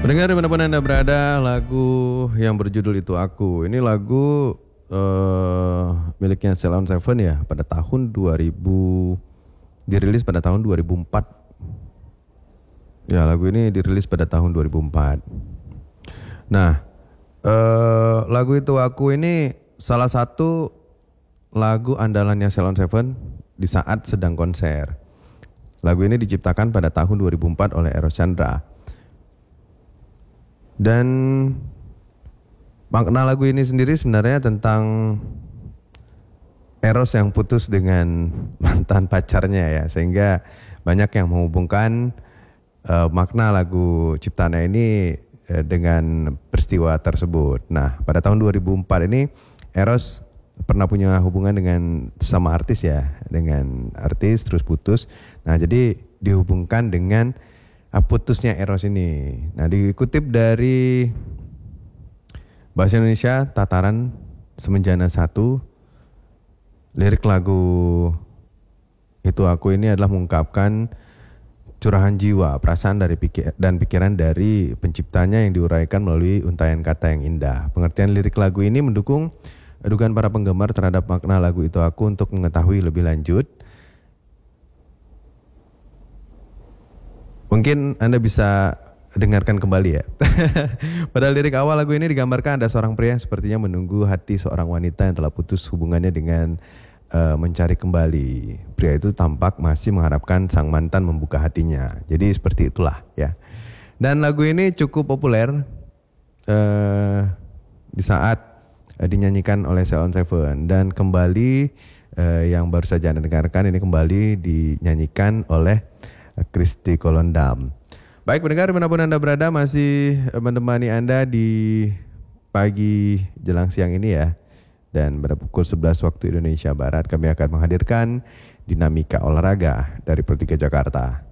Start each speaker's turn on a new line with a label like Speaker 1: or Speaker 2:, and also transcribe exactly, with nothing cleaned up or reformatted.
Speaker 1: Pendengar dimanapun Anda berada, lagu yang berjudul Itu Aku. Ini lagu uh, miliknya Ceylon Seven ya, pada tahun dua ribu, dirilis pada tahun dua ribu empat. Ya, lagu ini dirilis pada tahun dua ribu empat. Nah, uh, lagu Itu Aku ini salah satu lagu andalannya Ceylon Seven di saat sedang konser. Lagu ini diciptakan pada tahun dua ribu empat oleh Eros Chandra. Dan makna lagu ini sendiri sebenarnya tentang Eros yang putus dengan mantan pacarnya ya, sehingga banyak yang menghubungkan uh, makna lagu ciptaannya ini uh, dengan peristiwa tersebut. Nah, pada tahun dua ribu empat ini Eros pernah punya hubungan dengan sama artis ya, dengan artis terus putus. Nah, jadi dihubungkan dengan putusnya Eros ini. Nah, dikutip dari Bahasa Indonesia Tataran Semenjana satu, lirik lagu Itu Aku ini adalah mengungkapkan curahan jiwa, perasaan dari pikir dan pikiran dari penciptanya yang diuraikan melalui untaian kata yang indah. Pengertian lirik lagu ini mendukung dugaan para penggemar terhadap makna lagu Itu Aku untuk mengetahui lebih lanjut. Mungkin Anda bisa dengarkan kembali ya. Pada lirik awal lagu ini digambarkan ada seorang pria yang sepertinya menunggu hati seorang wanita yang telah putus hubungannya dengan uh, mencari kembali. Pria itu tampak masih mengharapkan sang mantan membuka hatinya. Jadi seperti itulah ya. Dan lagu ini cukup populer uh, di saat uh, dinyanyikan oleh Ceylon Seven. Dan kembali uh, yang baru saja Anda dengarkan ini kembali dinyanyikan oleh Christy Kolondam. Baik pendengar, dimanapun Anda berada, masih menemani Anda di pagi jelang siang ini ya. Dan pada pukul sebelas waktu Indonesia Barat kami akan menghadirkan dinamika olahraga dari Pro tiga Jakarta.